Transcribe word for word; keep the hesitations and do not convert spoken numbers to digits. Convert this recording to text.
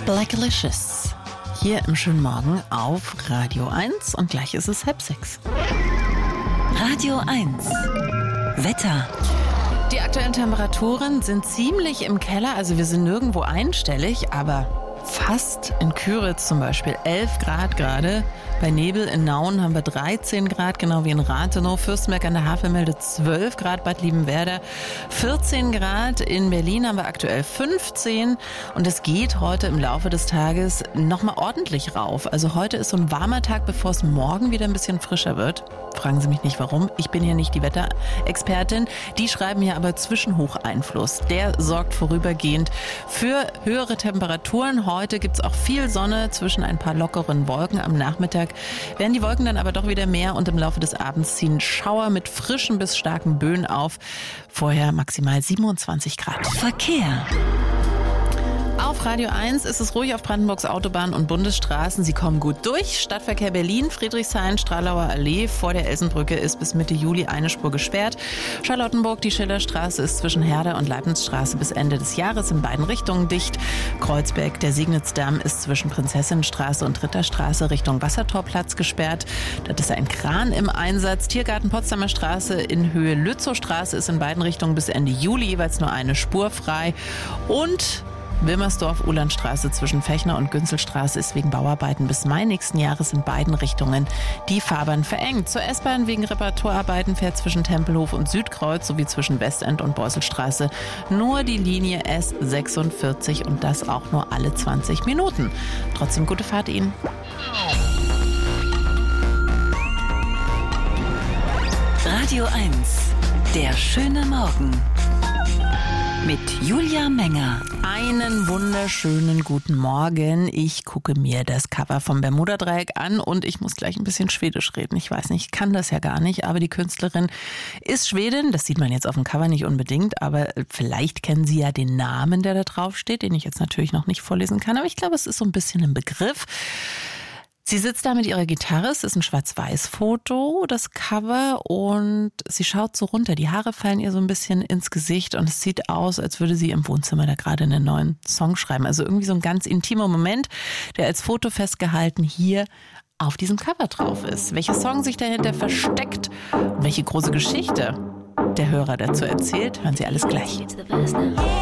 Blackalicious. Hier im schönen Morgen auf Radio eins und gleich ist es halb sechs. Radio eins. Wetter. Die aktuellen Temperaturen sind ziemlich im Keller, also wir sind nirgendwo einstellig, aber fast in Küritz zum Beispiel elf Grad gerade. Bei Nebel in Nauen haben wir dreizehn Grad, genau wie in Rathenow. Fürstenberg an der Havel meldet zwölf Grad, Bad Liebenwerder vierzehn Grad. In Berlin haben wir aktuell fünfzehn und es geht heute im Laufe des Tages nochmal ordentlich rauf. Also heute ist so ein warmer Tag, bevor es morgen wieder ein bisschen frischer wird. Fragen Sie mich nicht warum, ich bin hier nicht die Wetterexpertin. Die schreiben hier aber Zwischenhocheinfluss. Der sorgt vorübergehend für höhere Temperaturen. Heute gibt es auch viel Sonne zwischen ein paar lockeren Wolken. Am Nachmittag werden die Wolken dann aber doch wieder mehr und im Laufe des Abends ziehen Schauer mit frischen bis starken Böen auf. Vorher maximal siebenundzwanzig Grad. Verkehr. Auf Radio eins ist es ruhig auf Brandenburgs Autobahnen und Bundesstraßen. Sie kommen gut durch. Stadtverkehr Berlin, Friedrichshain, Stralauer Allee. Vor der Elsenbrücke ist bis Mitte Juli eine Spur gesperrt. Charlottenburg, die Schillerstraße ist zwischen Herder und Leibnizstraße bis Ende des Jahres in beiden Richtungen dicht. Kreuzberg, der Signitz-Damm ist zwischen Prinzessinnenstraße und Ritterstraße Richtung Wassertorplatz gesperrt. Dort ist ein Kran im Einsatz. Tiergarten Potsdamer Straße in Höhe Lützowstraße ist in beiden Richtungen bis Ende Juli jeweils nur eine Spur frei. Und Wilmersdorf-Uhlandstraße zwischen Fechner und Günzelstraße ist wegen Bauarbeiten bis Mai nächsten Jahres in beiden Richtungen die Fahrbahn verengt. Zur S-Bahn wegen Reparaturarbeiten fährt zwischen Tempelhof und Südkreuz sowie zwischen Westend und Beuselstraße nur die Linie S sechsundvierzig und das auch nur alle zwanzig Minuten. Trotzdem gute Fahrt Ihnen. Radio eins. Der schöne Morgen. Mit Julia Menger. Einen wunderschönen guten Morgen. Ich gucke mir das Cover vom Bermuda-Dreieck an und ich muss gleich ein bisschen Schwedisch reden. Ich weiß nicht, ich kann das ja gar nicht, aber die Künstlerin ist Schwedin. Das sieht man jetzt auf dem Cover nicht unbedingt, aber vielleicht kennen Sie ja den Namen, der da drauf steht, den ich jetzt natürlich noch nicht vorlesen kann. Aber ich glaube, es ist so ein bisschen ein Begriff. Sie sitzt da mit ihrer Gitarre, es ist ein Schwarz-Weiß-Foto, das Cover, und sie schaut so runter. Die Haare fallen ihr so ein bisschen ins Gesicht und es sieht aus, als würde sie im Wohnzimmer da gerade einen neuen Song schreiben. Also irgendwie so ein ganz intimer Moment, der als Foto festgehalten hier auf diesem Cover drauf ist. Welcher Song sich dahinter versteckt und welche große Geschichte der Hörer dazu erzählt, hören Sie alles gleich.